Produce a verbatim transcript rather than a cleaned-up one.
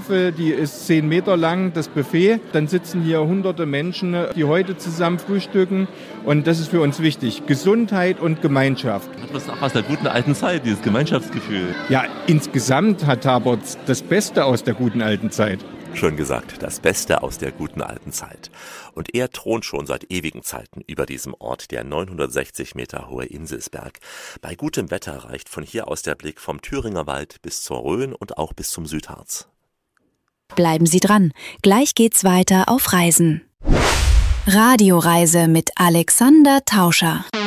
Tafel, die ist zehn Meter lang, das Buffet. Dann sitzen hier hunderte Menschen, die heute zusammen frühstücken. Und das ist für uns wichtig. Gesundheit und Gemeinschaft. Hat was auch aus der guten alten Zeit, dieses Gemeinschaftsgefühl. Ja, insgesamt hat Taborz das Beste aus der guten alten Zeit. Schön gesagt, das Beste aus der guten alten Zeit. Und er thront schon seit ewigen Zeiten über diesem Ort, der neunhundertsechzig Meter hohe Inselsberg. Bei gutem Wetter reicht von hier aus der Blick vom Thüringer Wald bis zur Rhön und auch bis zum Südharz. Bleiben Sie dran, gleich geht's weiter auf Reisen. Radioreise mit Alexander Tauscher.